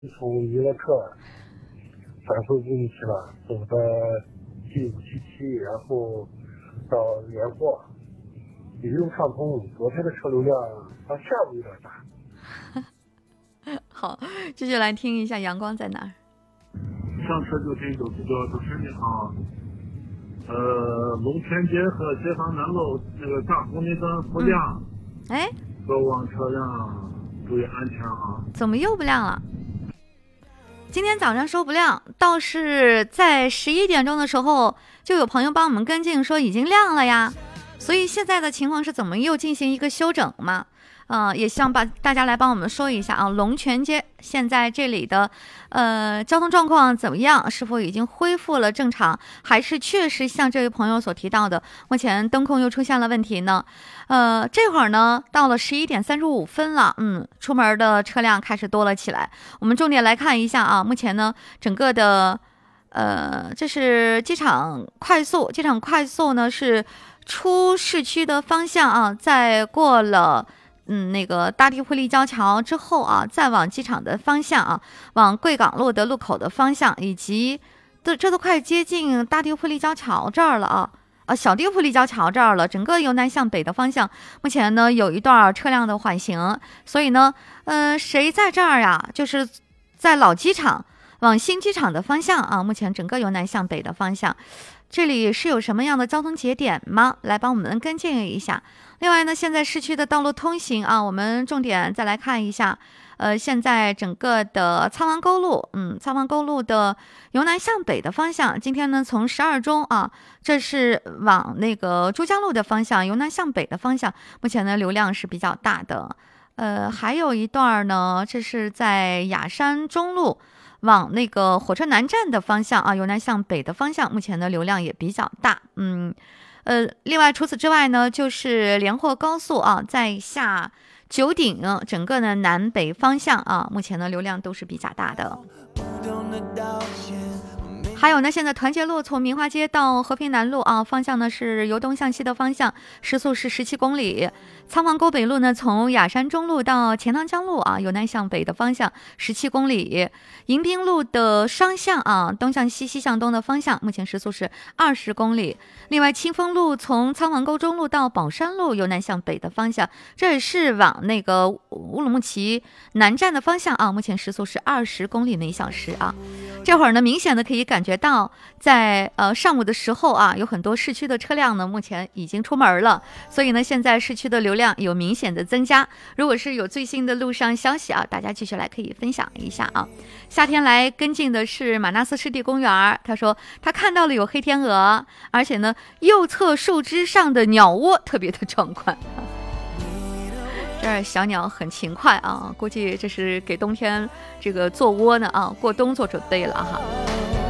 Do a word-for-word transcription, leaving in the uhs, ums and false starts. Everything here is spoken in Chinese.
从娱乐车转回五里去了，走的 G 五七七，然后到连货，一路畅通。昨天的车流量到下午有点大。好，继续来听一下阳光在哪儿。 上车就听主这个主持人你好，呃，龙泉街和解放南路那个大红绿灯不亮， 哎、嗯， 走往车辆注意安全啊！ 怎么又不亮了？今天早上说不亮，倒是在十一点钟的时候就有朋友帮我们跟进说已经亮了呀，所以现在的情况是怎么又进行一个休整嘛？呃，也希望把大家来帮我们说一下啊，龙泉街现在这里的呃交通状况怎么样？是否已经恢复了正常？还是确实像这位朋友所提到的，目前灯控又出现了问题呢？呃，这会儿呢到了十一点三十五分了，嗯，出门的车辆开始多了起来。我们重点来看一下啊，目前呢整个的呃，这是机场快速，机场快速呢是出市区的方向啊，在过了。嗯，那个大地汇立交桥之后啊，再往机场的方向啊，往贵港路的路口的方向，以及这这都快接近大地汇立交桥这儿了啊，啊，小地汇立交桥这儿了。整个由南向北的方向，目前呢有一段车辆的缓行，所以呢，呃，谁在这儿呀？就是在老机场往新机场的方向啊，目前整个由南向北的方向。这里是有什么样的交通节点吗？来帮我们跟进一下。另外呢，现在市区的道路通行啊，我们重点再来看一下。呃，现在整个的苍王沟路，嗯，苍王沟路的由南向北的方向，今天呢从十二中啊，这是往那个珠江路的方向，由南向北的方向，目前呢流量是比较大的。呃，还有一段呢，这是在雅山中路。往那个火车南站的方向啊，由南向北的方向，目前的流量也比较大。嗯，呃，另外除此之外呢，就是连霍高速啊，在下九鼎整个的南北方向啊，目前的流量都是比较大的。还有呢，现在团结路从明华街到和平南路啊，方向呢是由东向西的方向，时速是十七公里。苍王沟北路呢，从雅山中路到钱塘江路啊，由南向北的方向十七公里。迎宾路的双向啊，东向西、西向东的方向，目前时速是二十公里。另外，清风路从苍王沟中路到宝山路，由南向北的方向，这是往那个乌鲁木齐南站的方向啊，目前时速是二十公里每小时啊。这会儿呢，明显的可以感觉到在呃上午的时候啊，有很多市区的车辆呢，目前已经出门了，所以呢，现在市区的流量有明显的增加。如果是有最新的路上消息啊，大家继续来可以分享一下啊。夏天来跟进的是马纳斯湿地公园，他说他看到了有黑天鹅，而且呢，右侧树枝上的鸟窝特别的壮观。这儿小鸟很勤快啊，估计这是给冬天这个做窝呢啊，过冬做准备了哈。